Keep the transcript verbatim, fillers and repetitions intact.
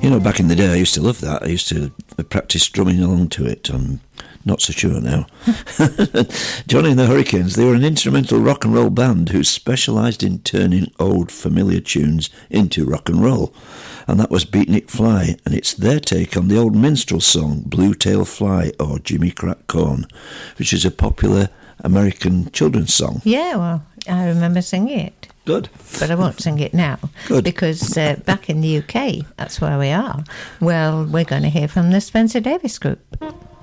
You know, back in the day, I used to love that. I used to practice strumming along to it. I'm not so sure now. Johnny and the Hurricanes, they were an instrumental rock and roll band who specialised in turning old familiar tunes into rock and roll. And that was Beatnik Fly, and it's their take on the old minstrel song Blue Tail Fly or Jimmy Crack Corn, which is a popular American children's song. Yeah, well, I remember singing it. Good. But I won't sing it now. Good. Because uh, back in the U K, that's where we are. Well, we're going to hear from the Spencer Davis Group.